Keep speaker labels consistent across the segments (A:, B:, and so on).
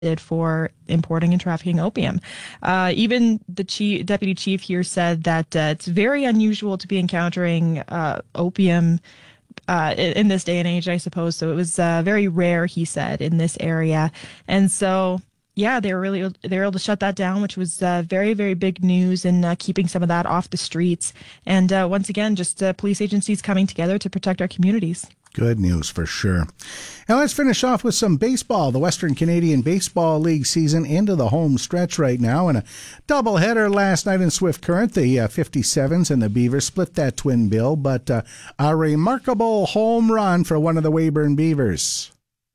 A: for importing and trafficking opium. Even the deputy chief here said that it's very unusual to be encountering opium in this day and age, I suppose. So it was very rare, he said, in this area. And so, yeah, they were able to shut that down, which was very, very big news in keeping some of that off the streets. And once again, just police agencies coming together to protect our communities.
B: Good news for sure. Now let's finish off with some baseball. The Western Canadian Baseball League season into the home stretch right now. And a doubleheader last night in Swift Current. The 57s and the Beavers split that twin bill, but a remarkable home run for one of the Weyburn Beavers.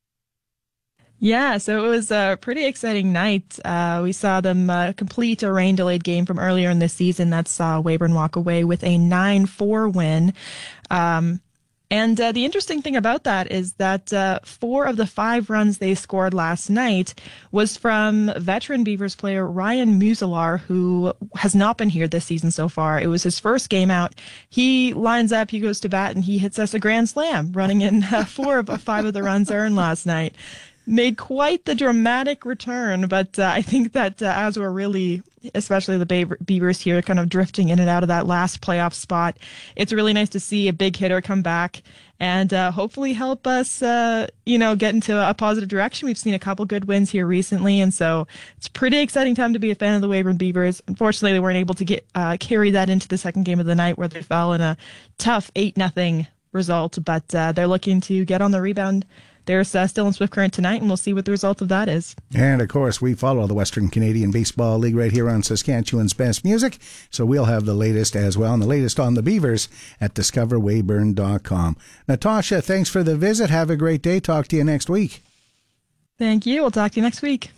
A: Yeah, so it was a pretty exciting night. We saw them complete a rain-delayed game from earlier in the season that saw Weyburn walk away with a 9-4 win. And the interesting thing about that is that 4 of the 5 runs they scored last night was from veteran Beavers player Ryan Muselar, who has not been here this season so far. It was his first game out. He lines up, he goes to bat, and he hits us a grand slam, running in 4 of 5 of the runs earned last night. Made quite the dramatic return, but I think that as we're really, especially the Beavers here, kind of drifting in and out of that last playoff spot, it's really nice to see a big hitter come back and hopefully help us, get into a positive direction. We've seen a couple good wins here recently, and so it's a pretty exciting time to be a fan of the Weyburn Beavers. Unfortunately, they weren't able to get carry that into the second game of the night, where they fell in a tough 8-0 result, but they're looking to get on the rebound. They're still in Swift Current tonight, and we'll see what the result of that is.
B: And, of course, we follow the Western Canadian Baseball League right here on Saskatchewan's Best Music, so we'll have the latest as well, and the latest on the Beavers at discoverweyburn.com. Natasha, thanks for the visit. Have a great day. Talk to you next week.
A: Thank you. We'll talk to you next week.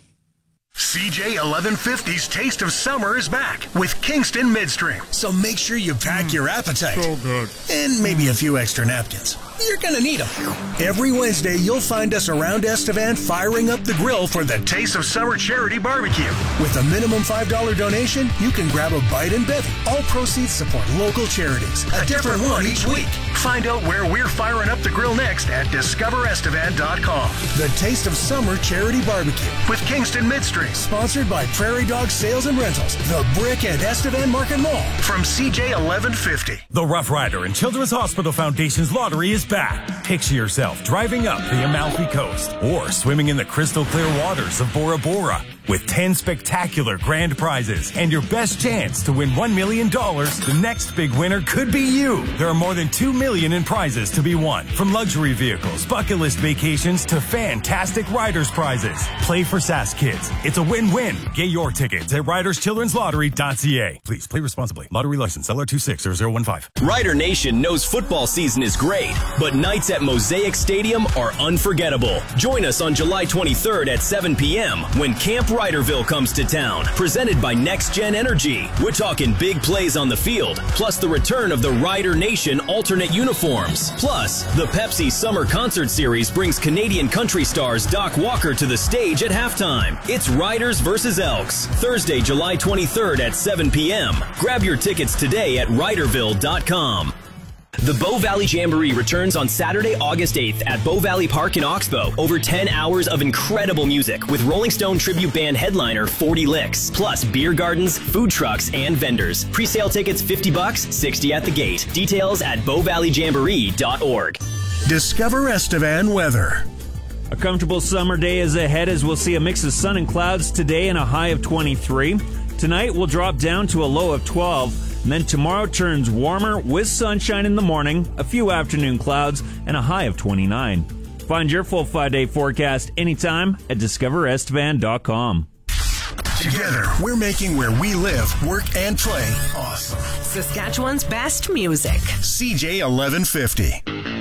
C: CJ 1150's Taste of Summer is back with Kingston Midstream. So make sure you pack your appetite.
D: So good.
C: And maybe a few extra napkins. You're going to need them. Every Wednesday, you'll find us around Estevan firing up the grill for the Taste of Summer Charity Barbecue. With a minimum $5 donation, you can grab a bite and bevy. All proceeds support local charities. A different one each week. Find out where we're firing up the grill next at discoverestevan.com. The Taste of Summer Charity Barbecue with Kingston Midstream. Sponsored by Prairie Dog Sales and Rentals, The Brick and Estevan Market Mall. From CJ 1150.
E: The Rough Rider and Children's Hospital Foundation's lottery is back. Picture yourself driving up the Amalfi Coast or swimming in the crystal clear waters of Bora Bora with 10 spectacular grand prizes and your best chance to win $1 million. The next big winner could be you. There are more than $2 million in prizes to be won, from luxury vehicles, bucket list vacations to fantastic riders prizes. Play for Sask Kids. It's a win-win. Get your tickets at riderschildrenslottery.ca. Please play responsibly. Lottery license LR260015.
F: Rider Nation knows football season is great, but nights at Mosaic Stadium are unforgettable. Join us on July 23rd at 7 p.m. when Camp Riderville comes to town, presented by Next Gen Energy. We're talking big plays on the field, plus the return of the Rider Nation alternate uniforms. Plus, the Pepsi Summer Concert Series brings Canadian country stars Doc Walker to the stage at halftime. It's Riders versus Elks, Thursday, July 23rd at 7 p.m. Grab your tickets today at riderville.com. The Bow Valley Jamboree returns on Saturday, August 8th at Bow Valley Park in Oxbow. Over 10 hours of incredible music with Rolling Stone tribute band headliner 40 Licks, plus beer gardens, food trucks, and vendors. Pre-sale tickets $50, $60 at the gate. Details at bowvalleyjamboree.org.
C: Discover Estevan weather.
G: A comfortable summer day is ahead as we'll see a mix of sun and clouds today and a high of 23. Tonight we'll drop down to a low of 12. And then tomorrow turns warmer with sunshine in the morning, a few afternoon clouds, and a high of 29. Find your full 5-day forecast anytime at discoverestevan.com.
C: Together, we're making where we live, work, and play awesome.
H: Saskatchewan's best music.
C: CJ 1150.